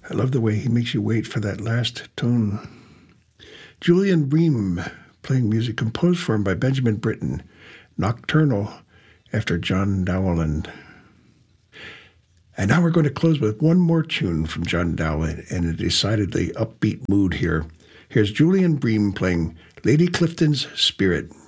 I love the way he makes you wait for that last tone. Julian Bream playing music composed for him by Benjamin Britten, Nocturnal, after John Dowland. And now we're going to close with one more tune from John Dowland in a decidedly upbeat mood here. Here's Julian Bream playing Lady Clifton's Spirit.